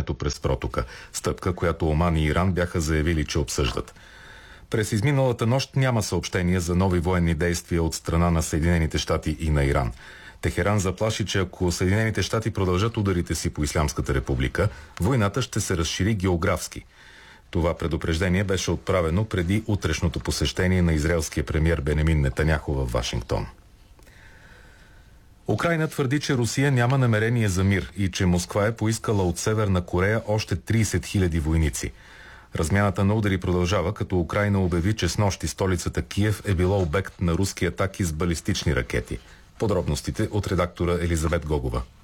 преминаването през протока. Стъпка, която Оман и Иран бяха заявили, че обсъждат. През изминалата нощ няма съобщения за нови военни действия от страна на Съединените щати и на Иран. Техеран заплаши, че ако Съединените щати продължат ударите си по Ислямската република, войната ще се разшири географски. Това предупреждение беше отправено преди утрешното посещение на израелския премиер Бенямин Нетаняху в Вашингтон. Украйна твърди, че Русия няма намерение за мир и че Москва е поискала от Северна Корея още 30 000 войници. Размяната на удари продължава, като Украйна обяви, че снощи столицата Киев е била обект на руски атаки с балистични ракети. Подробностите от редактора Елизавет Гогова.